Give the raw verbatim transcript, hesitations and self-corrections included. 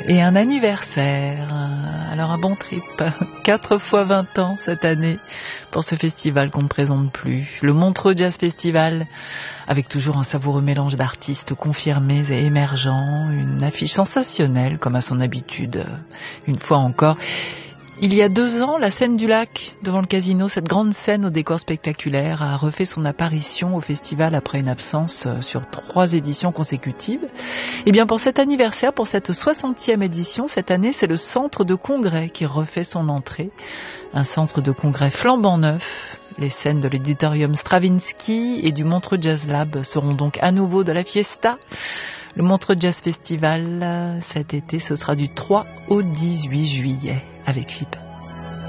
et un anniversaire. Alors un bon trip, quatre fois vingt ans cette année pour ce festival qu'on ne présente plus, le Montreux Jazz Festival, avec toujours un savoureux mélange d'artistes confirmés et émergents, une affiche sensationnelle comme à son habitude, une fois encore. Il y a deux ans, la scène du lac devant le casino, cette grande scène au décor spectaculaire, a refait son apparition au festival après une absence sur trois éditions consécutives. Et bien pour cet anniversaire, pour cette soixantième édition, cette année, c'est le centre de congrès qui refait son entrée. Un centre de congrès flambant neuf. Les scènes de l'auditorium Stravinsky et du Montreux Jazz Lab seront donc à nouveau de la fiesta. Le Montreux Jazz Festival, cet été, ce sera du trois au dix-huit juillet avec F I P.